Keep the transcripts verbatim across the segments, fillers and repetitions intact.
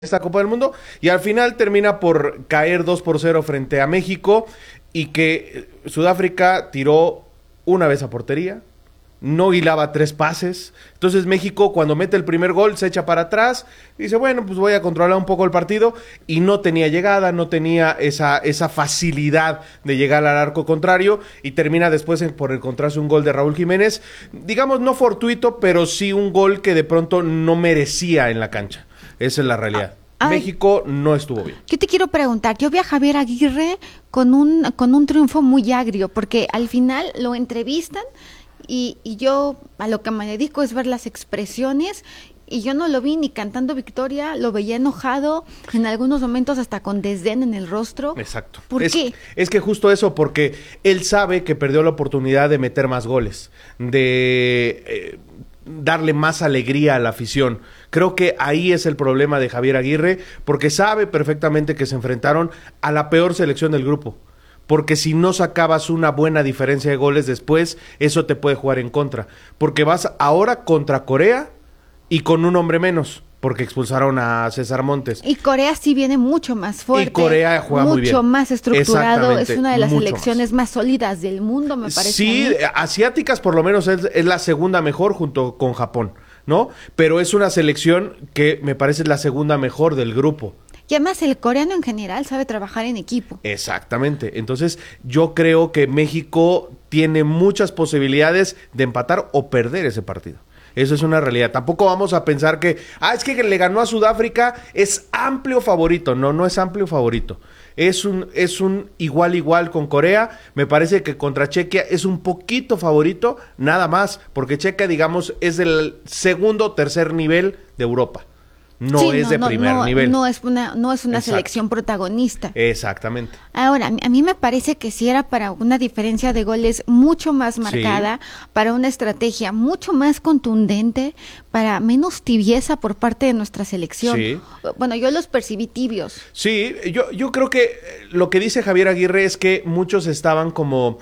esta Copa del Mundo y al final termina por caer dos por cero frente a México y que Sudáfrica tiró una vez a portería, no hilaba tres pases. Entonces México, cuando mete el primer gol, se echa para atrás y dice, bueno, pues voy a controlar un poco el partido, y no tenía llegada, no tenía esa, esa facilidad de llegar al arco contrario, y termina después en, por encontrarse un gol de Raúl Jiménez, digamos no fortuito, pero sí un gol que de pronto no merecía en la cancha. Esa es la realidad. Ay, México no estuvo bien. Yo te quiero preguntar, yo vi a Javier Aguirre con un, con un triunfo muy agrio, porque al final lo entrevistan y, y yo a lo que me dedico es ver las expresiones, y yo no lo vi ni cantando victoria, lo veía enojado, en algunos momentos hasta con desdén en el rostro. Exacto. ¿Por es, qué? Es que justo eso, porque él sabe que perdió la oportunidad de meter más goles, de eh, darle más alegría a la afición. Creo que ahí es el problema de Javier Aguirre, porque sabe perfectamente que se enfrentaron a la peor selección del grupo. Porque si no sacabas una buena diferencia de goles después, eso te puede jugar en contra. Porque vas ahora contra Corea y con un hombre menos, porque expulsaron a César Montes. Y Corea sí viene mucho más fuerte. Y Corea juega muy bien. Mucho más estructurado. Es una de las mucho selecciones más. más sólidas del mundo, me parece. Sí, a mí. asiáticas por lo menos es, es la segunda mejor junto con Japón, ¿no? Pero es una selección que me parece la segunda mejor del grupo. Y además el coreano en general sabe trabajar en equipo. Exactamente. Entonces yo creo que México tiene muchas posibilidades de empatar o perder ese partido. Eso es una realidad. Tampoco vamos a pensar que, ah, es que le ganó a Sudáfrica, es amplio favorito. No, no es amplio favorito. Es un, es un igual igual con Corea. Me parece que contra Chequia es un poquito favorito, nada más, porque Chequia, digamos, es del segundo o tercer nivel de Europa. No Sí, es no, de no, primer no, nivel. No es una, no es una Exacto. selección protagonista. Exactamente. Ahora, a mí me parece que si era para una diferencia de goles mucho más marcada, sí, para una estrategia mucho más contundente, para menos tibieza por parte de nuestra selección. Sí. Bueno, yo los percibí tibios. Sí, yo, yo creo que lo que dice Javier Aguirre es que muchos estaban como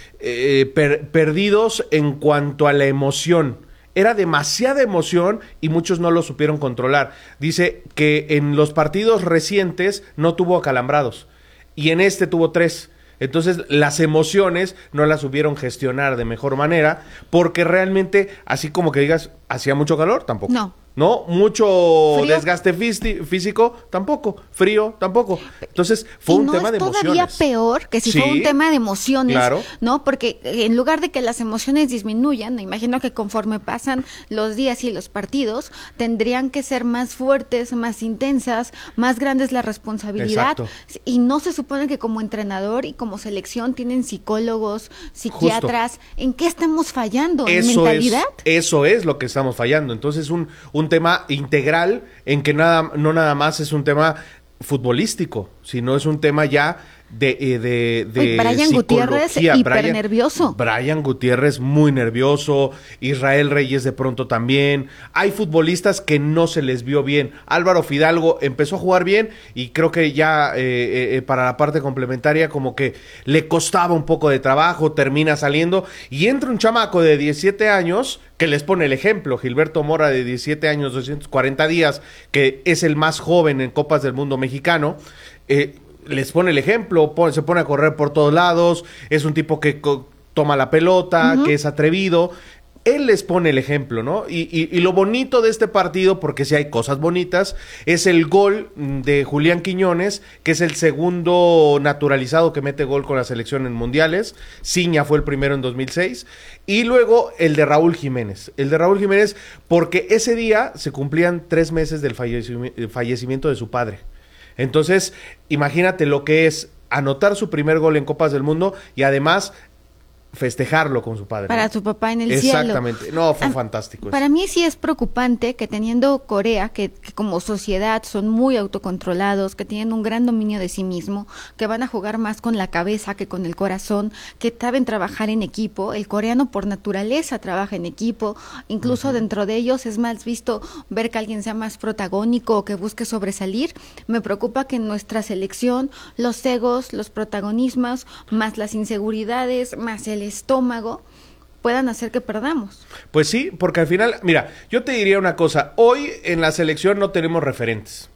eh, per, perdidos en cuanto a la emoción. Era demasiada emoción y muchos no lo supieron controlar. Dice que en los partidos recientes no tuvo acalambrados y en este tuvo tres. Entonces las emociones no las supieron gestionar de mejor manera, porque realmente, así como que digas, hacía mucho calor, tampoco. No. ¿No? Mucho ¿Frío? desgaste físi- físico, tampoco. Frío, tampoco. Entonces, fue y un no tema es de todavía emociones. peor que si Sí, fue un tema de emociones, claro. ¿no? Porque en lugar de que las emociones disminuyan, me imagino que conforme pasan los días y los partidos, tendrían que ser más fuertes, más intensas, más grandes la responsabilidad. Exacto. Y no se supone que como entrenador y como selección tienen psicólogos, psiquiatras. Justo. ¿En qué estamos fallando? ¿En Eso mentalidad? Es, eso es lo que estamos fallando. Entonces, un, un tema integral en que nada, no nada más es un tema futbolístico, sino es un tema ya de, eh, de, de Oye, Brian Gutiérrez hiper nervioso. Brian Gutiérrez muy nervioso, Israel Reyes de pronto también. Hay futbolistas que no se les vio bien. Álvaro Fidalgo empezó a jugar bien y creo que ya eh, eh, para la parte complementaria como que le costaba un poco de trabajo, termina saliendo y entra un chamaco de diecisiete años que les pone el ejemplo, Gilberto Mora de diecisiete años, doscientos cuarenta días, que es el más joven en Copas del Mundo mexicano. eh, les pone el ejemplo, pone, se pone a correr por todos lados, es un tipo que co- toma la pelota, uh-huh, que es atrevido. Él les pone el ejemplo, ¿no? Y, y, y lo bonito de este partido, porque sí hay cosas bonitas, es el gol de Julián Quiñones, que es el segundo naturalizado que mete gol con la selección en mundiales. Ciña fue el primero en dos mil seis. Y luego el de Raúl Jiménez. El de Raúl Jiménez, porque ese día se cumplían tres meses del fallecimiento, fallecimiento de su padre. Entonces, imagínate lo que es anotar su primer gol en Copas del Mundo y además festejarlo con su padre. Para ¿no? su papá en el Exactamente. cielo. No, fue Ah, fantástico. Para eso. mí sí es preocupante que teniendo Corea, que, que como sociedad son muy autocontrolados, que tienen un gran dominio de sí mismo, que van a jugar más con la cabeza que con el corazón, que saben trabajar en equipo. El coreano por naturaleza trabaja en equipo, incluso uh-huh, dentro de ellos es más visto ver que alguien sea más protagónico o que busque sobresalir. Me preocupa que en nuestra selección los egos, los protagonismos, más las inseguridades, más el estómago, puedan hacer que perdamos. Pues sí, porque al final, mira, yo te diría una cosa, hoy en la selección no tenemos referentes,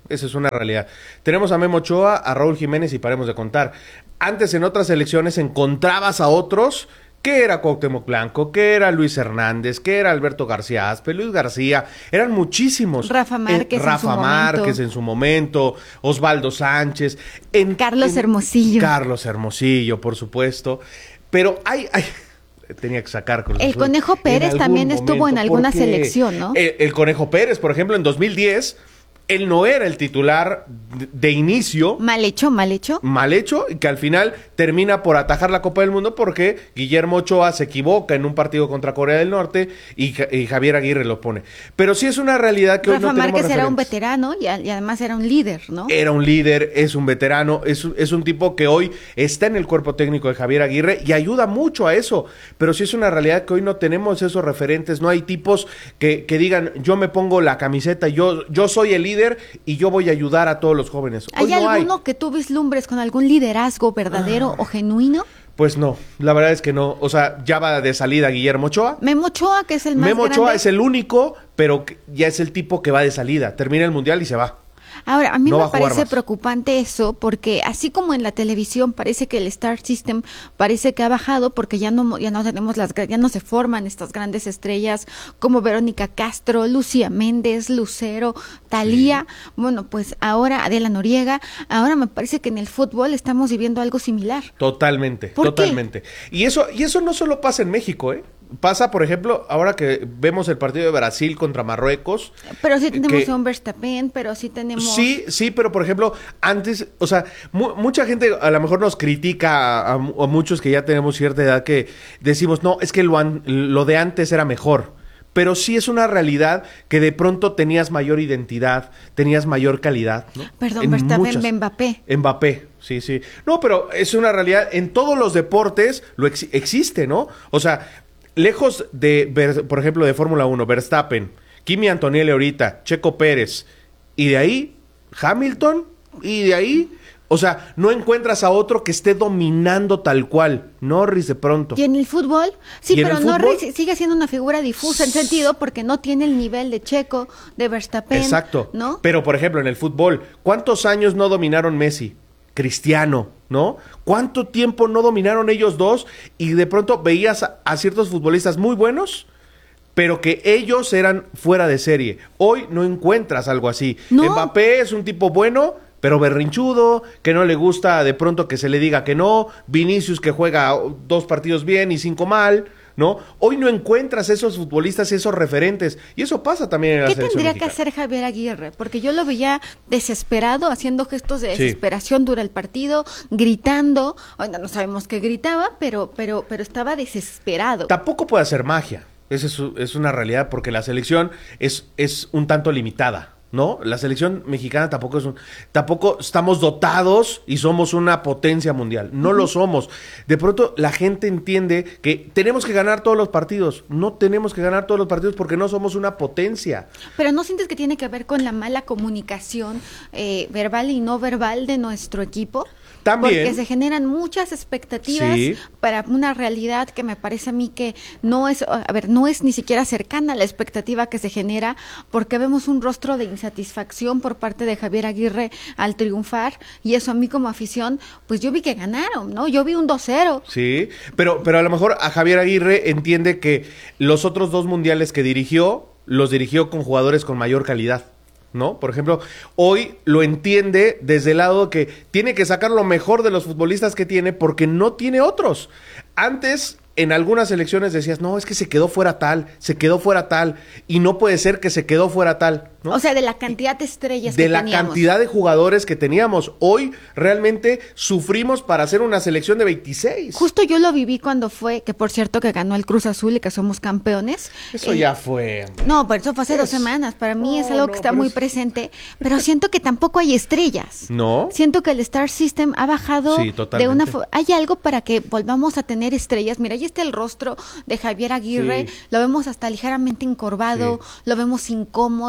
Esa es una realidad. Tenemos a Memo Ochoa, a Raúl Jiménez y paremos de contar. Antes en otras elecciones encontrabas a otros que era Cuauhtémoc Blanco, que era Luis Hernández, que era Alberto García Aspe, Luis García, eran muchísimos. Rafa Márquez, eh, Rafa en su Márquez momento. en su momento, Osvaldo Sánchez, en, Carlos en- Hermosillo. Carlos Hermosillo, por supuesto. Pero hay, hay tenía que sacar Cruz El Azul Conejo en Pérez algún también estuvo momento, en alguna porque selección, ¿no? El, el Conejo Pérez, por ejemplo, en dos mil diez, él no era el titular de, de inicio. Mal hecho, mal hecho. Mal hecho, y que al final termina por atajar la Copa del Mundo porque Guillermo Ochoa se equivoca en un partido contra Corea del Norte y, Ja- y Javier Aguirre lo pone. Pero sí es una realidad que hoy Rafa no tenemos Márquez era un referentes. veterano y, a- y además era un líder, ¿no? Era un líder, es un veterano, es, un- es un tipo que hoy está en el cuerpo técnico de Javier Aguirre y ayuda mucho a eso. Pero sí es una realidad que hoy no tenemos esos referentes, no hay tipos que, que digan, yo me pongo la camiseta, yo, yo soy el líder y yo voy a ayudar a todos los jóvenes. Hoy ¿Hay no hay. alguno que tú vislumbres con algún liderazgo verdadero o genuino? Pues no, la verdad es que no. O sea, ya va de salida Guillermo Ochoa. Memo Ochoa, que es el más Memo grande. Ochoa es el único, pero que ya es el tipo que va de salida. Termina el mundial y se va. Ahora, a mí No va me a jugar parece más. preocupante eso, porque así como en la televisión parece que el Star System parece que ha bajado, porque ya no ya no tenemos las gra- ya no se forman estas grandes estrellas como Verónica Castro, Lucía Méndez, Lucero, Thalía, bueno, pues ahora Adela Noriega, ahora me parece que en el fútbol estamos viviendo algo similar. Totalmente, ¿Por qué? totalmente. Y eso, y eso no solo pasa en México, ¿eh? Pasa, por ejemplo, ahora que vemos el partido de Brasil contra Marruecos. Pero sí tenemos que- a un Verstappen, pero sí tenemos Sí, sí, pero por ejemplo, antes, o sea, mu- mucha gente a lo mejor nos critica a, a mu- a muchos que ya tenemos cierta edad que decimos, no, es que lo, an- lo de antes era mejor. Pero sí es una realidad que de pronto tenías mayor identidad, tenías mayor calidad, ¿no? Perdón, En Verstappen, muchas- Mbappé. Mbappé, sí, sí. No, pero es una realidad, en todos los deportes lo ex- existe, ¿no? O sea, lejos de, ver- por ejemplo, de Fórmula uno, Verstappen, Kimi Antonelli ahorita, Checo Pérez, y de ahí Hamilton, y de ahí, o sea, no encuentras a otro que esté dominando tal cual, Norris de pronto. ¿Y en el fútbol? Sí, ¿Y en pero el fútbol? Norris sigue siendo una figura difusa en sentido porque no tiene el nivel de Checo, de Verstappen, Exacto. ¿no? Pero, por ejemplo, en el fútbol, ¿cuántos años no dominaron Messi? Cristiano, ¿no? ¿Cuánto tiempo no dominaron ellos dos? Y de pronto veías a, a ciertos futbolistas muy buenos, pero que ellos eran fuera de serie. Hoy no encuentras algo así. No. Mbappé es un tipo bueno, pero berrinchudo, que no le gusta de pronto que se le diga que no. Vinicius que juega dos partidos bien y cinco mal, ¿no? Hoy no encuentras esos futbolistas, esos referentes. Y eso pasa también en la ¿Qué selección tendría que mexicana. hacer Javier Aguirre? Porque yo lo veía desesperado, haciendo gestos de Sí. desesperación durante el partido, gritando. Bueno, no sabemos qué gritaba, pero, pero, pero estaba desesperado. Tampoco puede hacer magia. Esa es, es una realidad porque la selección es, es un tanto limitada, ¿no? La selección mexicana tampoco es un, tampoco estamos dotados y somos una potencia mundial. No lo somos. De pronto la gente entiende que tenemos que ganar todos los partidos. No tenemos que ganar todos los partidos porque no somos una potencia. Pero ¿no sientes que tiene que ver con la mala comunicación eh, verbal y no verbal de nuestro equipo? También. Porque se generan muchas expectativas Sí. para una realidad que me parece a mí que no es, a ver, no es ni siquiera cercana a la expectativa que se genera, porque vemos un rostro de insatisfacción por parte de Javier Aguirre al triunfar, y eso a mí como afición, pues yo vi que ganaron, ¿no? Yo vi un dos cero. Sí, pero, pero a lo mejor a Javier Aguirre entiende que los otros dos mundiales que dirigió, los dirigió con jugadores con mayor calidad, ¿no? Por ejemplo, hoy lo entiende desde el lado que tiene que sacar lo mejor de los futbolistas que tiene porque no tiene otros. Antes, en algunas elecciones decías, no, es que se quedó fuera tal, se quedó fuera tal, y no puede ser que se quedó fuera tal, ¿no? O sea, de la cantidad de estrellas de que la teníamos. cantidad de jugadores que teníamos. Hoy realmente sufrimos para hacer una selección de veintiséis. Justo yo lo viví cuando fue, que por cierto que ganó el Cruz Azul y que somos campeones. Eso Eh, ya fue. hombre. No, pero eso fue hace dos Es- semanas. Para mí No, es algo no, que está pero muy es- presente, pero siento que tampoco hay estrellas. ¿No? Siento que el Star System ha bajado Sí, de totalmente. una fo- hay algo para que volvamos a tener estrellas. Mira, ahí está el rostro de Javier Aguirre, Sí. lo vemos hasta ligeramente encorvado, Sí. lo vemos incómodo,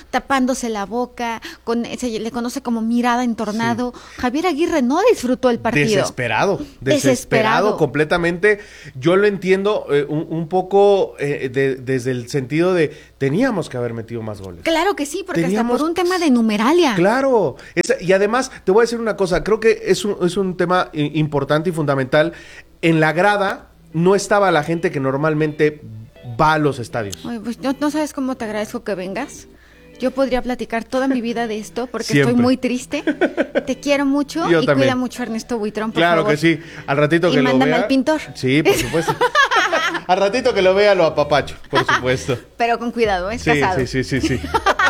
tapándose la boca, con se le conoce como mirada en tornado. Sí. Javier Aguirre no disfrutó el partido. Desesperado, desesperado, desesperado. completamente. Yo lo entiendo eh, un, un poco eh, de, desde el sentido de teníamos que haber metido más goles. Claro que sí, porque teníamos, hasta por un tema de numeralia. Claro, es, y además te voy a decir una cosa, creo que es un, es un tema importante y fundamental. En la grada no estaba la gente que normalmente va a los estadios. Oye, pues no, no sabes cómo te agradezco que vengas. Yo podría platicar toda mi vida de esto porque Siempre. Estoy muy triste. Te quiero mucho Yo y también. Cuida mucho a Ernesto Buitrón, por claro favor. Claro que sí. Al ratito y que lo vea. Y mándame al pintor. Sí, por supuesto. Al ratito que lo vea lo apapacho, por supuesto. Pero con cuidado, es sí, casado. Sí, sí, sí, sí.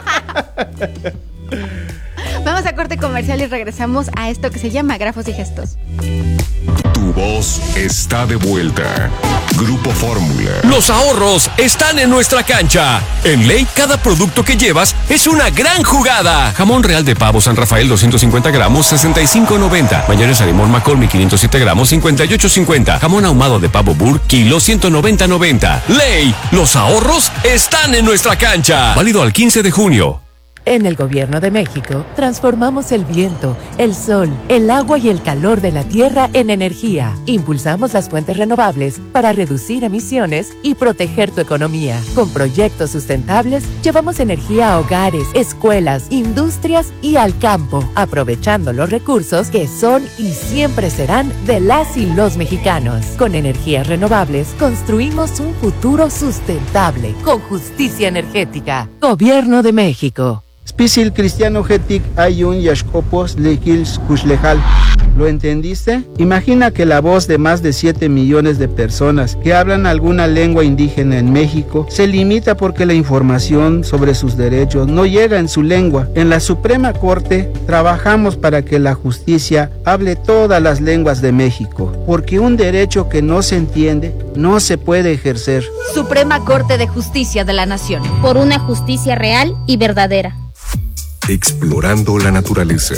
Vamos a corte comercial y regresamos a esto que se llama Grafos y Gestos. Tu voz está de vuelta. Grupo Fórmula. Los ahorros están en nuestra cancha. En Ley, cada producto que llevas es una gran jugada. Jamón real de pavo San Rafael doscientos cincuenta gramos, sesenta y cinco noventa. Mayonesa limón McCormick quinientos siete gramos, cincuenta y ocho cincuenta. Jamón ahumado de pavo Burr, kilo ciento noventa noventa. Ley, los ahorros están en nuestra cancha. Válido al quince de junio. En el Gobierno de México, transformamos el viento, el sol, el agua y el calor de la tierra en energía. Impulsamos las fuentes renovables para reducir emisiones y proteger tu economía. Con proyectos sustentables, llevamos energía a hogares, escuelas, industrias y al campo, aprovechando los recursos que son y siempre serán de las y los mexicanos. Con energías renovables, construimos un futuro sustentable, con justicia energética. Gobierno de México. Spisil cristiano hetik ayun yashkopos lekils kushlejal. ¿Lo entendiste? Imagina que la voz de más de siete millones de personas que hablan alguna lengua indígena en México se limita porque la información sobre sus derechos no llega en su lengua. En la Suprema Corte trabajamos para que la justicia hable todas las lenguas de México, porque un derecho que no se entiende no se puede ejercer. Suprema Corte de Justicia de la Nación. Por una justicia real y verdadera. Explorando la naturaleza.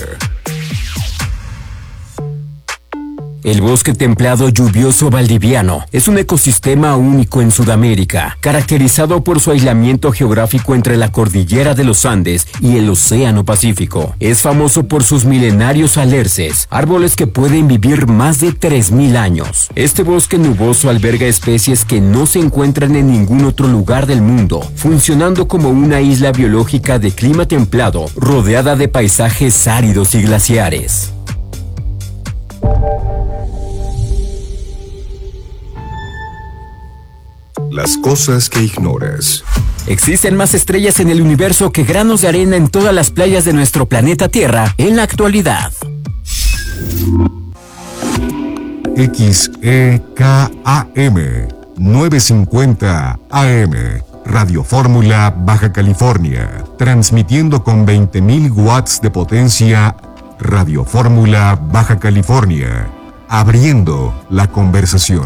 El bosque templado lluvioso valdiviano es un ecosistema único en Sudamérica, caracterizado por su aislamiento geográfico entre la cordillera de los Andes y el Océano Pacífico. Es famoso por sus milenarios alerces, árboles que pueden vivir más de tres mil años. Este bosque nuboso alberga especies que no se encuentran en ningún otro lugar del mundo, funcionando como una isla biológica de clima templado, rodeada de paisajes áridos y glaciares. Las cosas que ignoras. Existen más estrellas en el universo que granos de arena en todas las playas de nuestro planeta Tierra en la actualidad. X E K A M novecientos cincuenta A M Radio Fórmula Baja California, transmitiendo con veinte mil watts de potencia. Radio Fórmula Baja California, abriendo la conversación.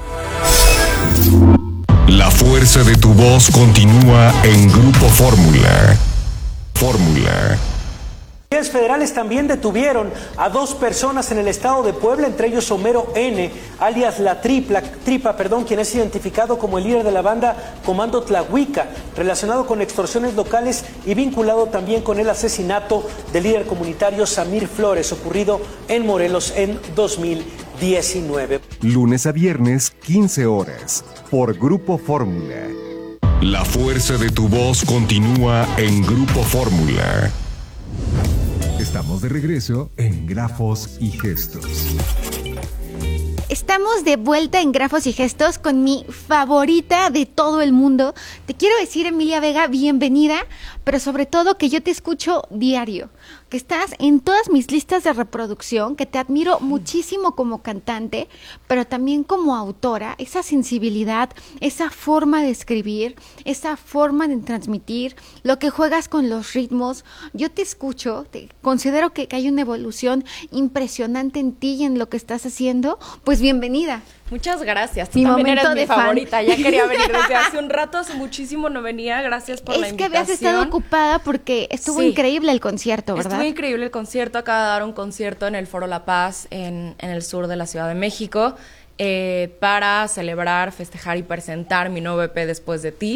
La fuerza de tu voz continúa en Grupo Fórmula. Fórmula. Los federales también detuvieron a dos personas en el estado de Puebla, entre ellos Homero N., alias La Tripla, Tripa, perdón, quien es identificado como el líder de la banda Comando Tlahuica, relacionado con extorsiones locales y vinculado también con el asesinato del líder comunitario Samir Flores, ocurrido en Morelos en dos mil diecinueve. Lunes a viernes, quince horas, por Grupo Fórmula. La fuerza de tu voz continúa en Grupo Fórmula. Estamos de regreso en Grafos y Gestos. Estamos de vuelta en Grafos y Gestos con mi favorita de todo el mundo. Te quiero decir, Emilia Vega, bienvenida, pero sobre todo que yo te escucho diario, que estás en todas mis listas de reproducción, que te admiro muchísimo como cantante, pero también como autora, esa sensibilidad, esa forma de escribir, esa forma de transmitir, lo que juegas con los ritmos. Yo te escucho, te considero que, que hay una evolución impresionante en ti y en lo que estás haciendo. Pues bienvenida. Muchas gracias. Tú Mi también momento eres de mi fan. favorita. Ya quería venir desde hace un rato, hace muchísimo no venía. Gracias por es la invitación. Es que habías estado ocupada porque estuvo sí. increíble el concierto, ¿verdad? Estuvo increíble el concierto. Acaba de dar un concierto en el Foro La Paz, en, en el sur de la Ciudad de México, eh, para celebrar, festejar y presentar mi nuevo E P Después de ti.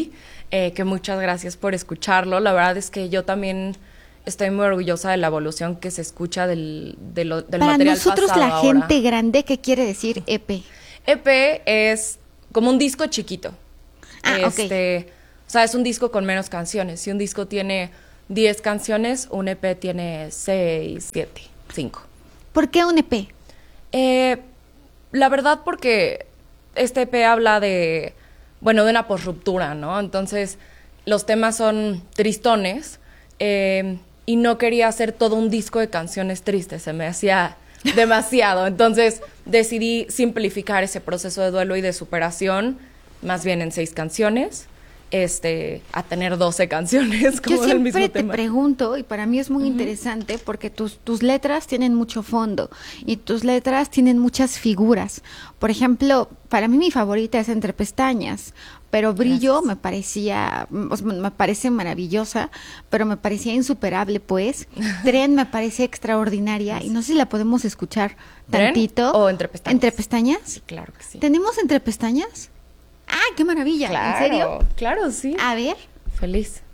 eh, que muchas gracias por escucharlo. La verdad es que yo también estoy muy orgullosa de la evolución que se escucha del, de lo, del Para material nosotros pasado la ahora. gente grande, ¿qué quiere decir E P? E P es como un disco chiquito. Ah, este, ok. O sea, es un disco con menos canciones. Si un disco tiene diez canciones, un E P tiene seis, siete, cinco. ¿Por qué un E P? Eh, la verdad porque este E P habla de, bueno, de una posruptura, ¿no? Entonces, los temas son tristones eh, y no quería hacer todo un disco de canciones tristes, se me hacía demasiado. Entonces, decidí simplificar ese proceso de duelo y de superación, más bien en seis canciones, este, a tener doce canciones como Yo del siempre mismo te tema. pregunto, y para mí es muy uh-huh. interesante, porque tus, tus letras tienen mucho fondo y tus letras tienen muchas figuras. Por ejemplo, para mí mi favorita es Entre Pestañas, pero Brillo Gracias. me parecía, me parece maravillosa, pero me parecía insuperable, pues. Tren me parece extraordinaria. Gracias. Y no sé si la podemos escuchar tantito. ¿O Entre Pestañas? ¿Entre Pestañas? Sí, claro que sí. ¿Tenemos Entre Pestañas? ¡Ah, qué maravilla! Claro, ¿En serio? Claro, sí. A ver. Feliz.